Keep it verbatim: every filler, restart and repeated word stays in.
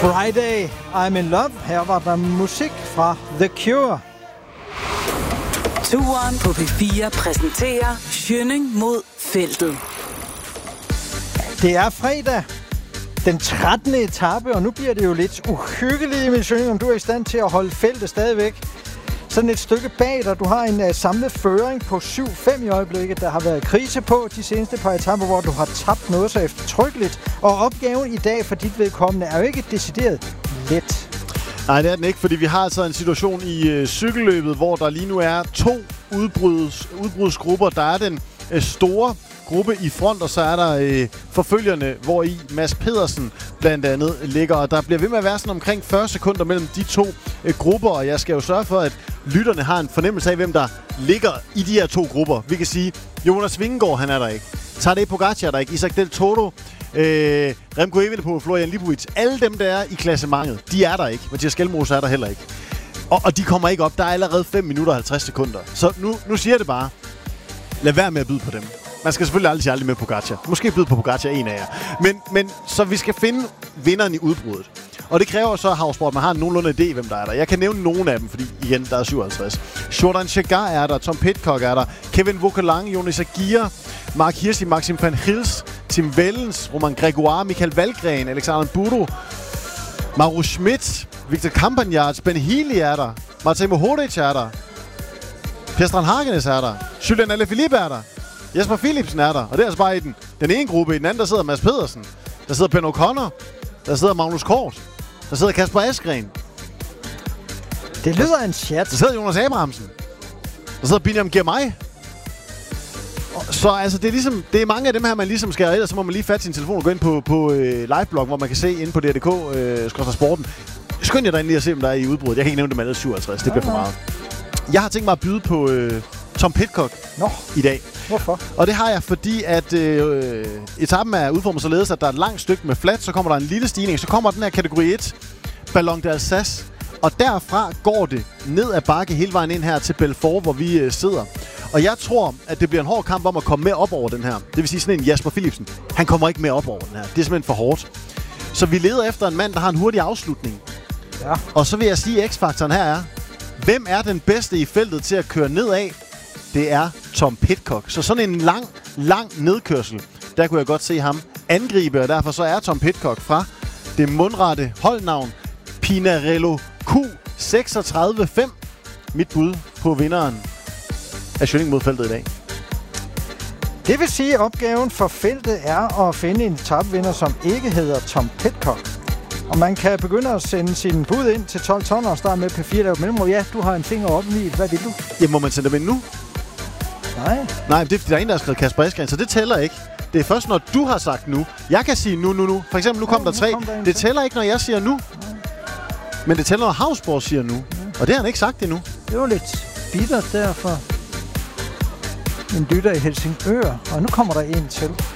Friday, I'm in love. Her var der musik fra The Cure. Turen på P fire præsenterer Schønning mod feltet. Det er fredag, den trettende etape, og nu bliver det jo lidt uhyggeligt, Emil Schønning, om du er i stand til at holde feltet stadigvæk. Sådan et stykke bag dig. Du har en uh, samlet føring på syv fem i øjeblikket. Der har været krise på de seneste par etaper, hvor du har tabt noget så eftertrykkeligt. Og opgaven i dag for dit vedkommende er jo ikke decideret let. Nej, det er den ikke, fordi vi har altså en situation i øh, cykelløbet, hvor der lige nu er to udbruds, udbrudsgrupper. Der er den øh, store gruppe i front, og så er der øh, forfølgerne, hvor i Mads Pedersen blandt andet ligger. Og der bliver ved med at være sådan omkring fyrre sekunder mellem de to øh, grupper, og jeg skal jo sørge for, at lytterne har en fornemmelse af, hvem der ligger i de her to grupper. Vi kan sige, Jonas Vingegaard, han er der ikke. Tadej Pogacar er der ikke. Isaac Del Toro, øh, Remco Evenepoel, Florian Lipovic. Alle dem, der er i klassementet, de er der ikke. Mathias Skelmose er der heller ikke. Og, og de kommer ikke op. Der er allerede fem minutter og halvtreds sekunder. Så nu, nu siger jeg det bare. Lad være med at byde på dem. Man skal selvfølgelig aldrig sige aldrig med Pogacar. Måske byde på Pogacar, en af jer. Men, men så vi skal finde vinderen i udbruddet. Og det kræver så, Havsport, man har en nogenlunde idé, hvem der er der. Jeg kan nævne nogle af dem, fordi igen, der er syvoghalvtreds. Jordan Chagall er der, Tom Pidcock er der, Kevin Vogelang, Jonas Aguirre, Mark Hirschi, Maxim van Gils, Tim Wellens, Roman Gregoire, Michael Valgren, Alexander Budo, Mauro Schmidt, Victor Campagnards, Ben Healy er der, Martin Mohoric er der, Per Strand Hagenes er der, Julian Alaphilippe er der, Jesper Philipsen er der, og det er altså bare i den, den ene gruppe. I den anden, der sidder Mads Pedersen, der sidder Ben O'Connor, der sidder Magnus Kort, der sidder Kasper Asgreen. Det lyder en chat. Der sidder Jonas Abrahamsen, der sidder Biniam Girmay. Så altså, det er ligesom, det er mange af dem her, man ligesom skal, ellers så må man lige fatte sin telefon og gå ind på, på øh, liveblog, hvor man kan se inde på D R D K, øh, sporten. Skynd jer derinde lige at se, om der er i udbruddet. Jeg kan ikke nævne dem alle syvoghalvtreds, det bliver for meget. Jeg har tænkt mig at byde på øh, Tom Pidcock Nå. i dag. Hvorfor? Og det har jeg, fordi at øh, etappen er udformet således, at der er et langt stykke med flat, så kommer der en lille stigning, så kommer den her kategori et, Ballon d'Alsace, og derfra går det ned ad bakke hele vejen ind her til Belfort, hvor vi øh, sidder. Og jeg tror, at det bliver en hård kamp om at komme med op over den her. Det vil sige sådan en Jasper Philipsen. Han kommer ikke med op over den her. Det er simpelthen for hårdt. Så vi leder efter en mand, der har en hurtig afslutning. Ja. Og så vil jeg sige, at X-faktoren her er, hvem er den bedste i feltet til at køre nedad? Det er Tom Pidcock. Så sådan en lang, lang nedkørsel, der kunne jeg godt se ham angribe, og derfor så er Tom Pidcock fra det mundrette holdnavn Pinarello Q seksogtredive fem. Mit bud på vinderen af Schønning mod feltet i dag. Det vil sige, at opgaven for feltet er at finde en etapevinder, som ikke hedder Tom Pidcock. Og man kan begynde at sende sin bud ind til tolv ton og starte med P fire, der er mellemrum. Ja, du har en finger op i. Hvad vil du? Jamen, må man sende dem ind nu? Nej. Nej, det er, der er en, der har skrevet Kasper Asgreen, så det tæller ikke. Det er først, når du har sagt nu. Jeg kan sige nu, nu, nu. For eksempel, nu kom oh, der tre. Kom der det tæller ikke, når jeg siger nu. Nej. Men det tæller, når Havsport siger nu. Ja. Og det har han ikke sagt endnu. Det var lidt bittert derfor. En lytter i Helsingør, og nu kommer der en til.